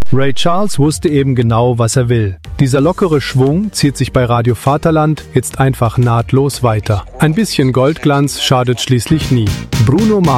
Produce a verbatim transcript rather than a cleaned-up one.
Ray Charles wusste eben genau, was er will. Dieser lockere Schwung zieht sich bei Radio Vaterland jetzt einfach nahtlos weiter. Ein bisschen Goldglanz schadet schließlich nie. Bruno Mars